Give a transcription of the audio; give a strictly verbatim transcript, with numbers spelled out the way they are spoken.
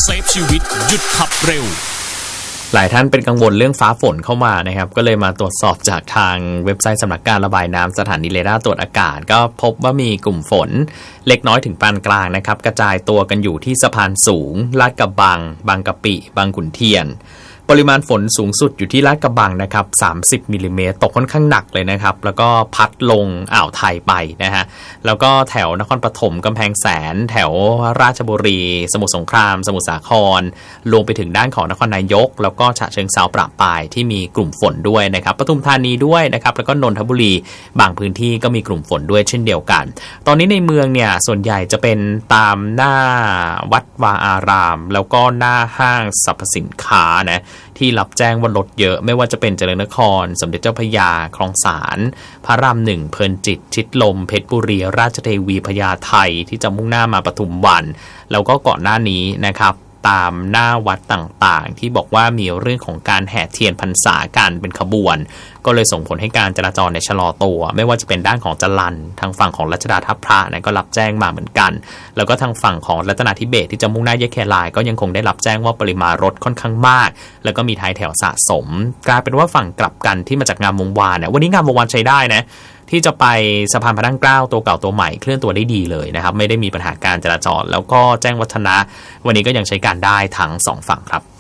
เซฟชีวิตหยุดขับเร็วหลายท่านเป็นกังวลเรื่องฟ้าฝนเข้ามานะครับก็เลยมาตรวจสอบจากทางเว็บไซต์สำนักการระบายน้ำสถานีเรดาร์ตรวจอากาศก็พบว่ามีกลุ่มฝนเล็กน้อยถึงปานกลางนะครับกระจายตัวกันอยู่ที่สะพานสูงลาดกระบังบางกะปิบางขุนเทียนปริมาณฝนสูงสุดอยู่ที่ลาดกระบังนะครับสามสิบมิลลิเมตรตกค่อนข้างหนักเลยนะครับแล้วก็พัดลงอ่าวไทยไปนะฮะแล้วก็แถวนครปฐมกำแพงแสนแถวราชบุรีสมุทรสงครามสมุทรสาครลงไปถึงด้านของนครนายกแล้วก็ฉะเชิงเทราประปรายที่มีกลุ่มฝนด้วยนะครับปทุมธานีด้วยนะครับแล้วก็นนทบุรีบางพื้นที่ก็มีกลุ่มฝนด้วยเช่นเดียวกันตอนนี้ในเมืองเนี่ยส่วนใหญ่จะเป็นตามหน้าวัดวาอารามแล้วก็หน้าห้างสรรพสินค้านะที่รับแจ้งว่ารถเยอะไม่ว่าจะเป็นเจริญนครสมเด็จเจ้าพระยาคลองสานพระรามหนึ่งเพลินจิตชิดลมเพชรบุรีราชเทวีพญาไทที่จะมุ่งหน้ามาปทุมวันแล้วก็ก่อนหน้านี้นะครับตามหน้าวัดต่างๆที่บอกว่ามีเรื่องของการแห่เทียนพรรษากันเป็นขบวนก็เลยส่งผลให้การจราจรในชะลอตัวไม่ว่าจะเป็นด้านของจรัญทางฝั่งของรัชดาทับพระนะก็รับแจ้งมาเหมือนกันแล้วก็ทางฝั่งของรัตนาธิเบศรที่จะมุ่งหน้าแยกแครายก็ยังคงได้รับแจ้งว่าปริมาณรถค่อนข้างมากแล้วก็มีท้ายแถวสะสมกลายเป็นว่าฝั่งกลับกันที่มาจากงามวงวานเนี่ยวันนี้งามวงวานใช้ได้นะที่จะไปสะพานพระนั่งเกล้าตัวเก่าตัวใหม่เคลื่อนตัวได้ดีเลยนะครับไม่ได้มีปัญหาการจราจรแล้วก็แจ้งวัฒนะวันนี้ก็ยังใช้การได้ทั้งสองฝั่งครับ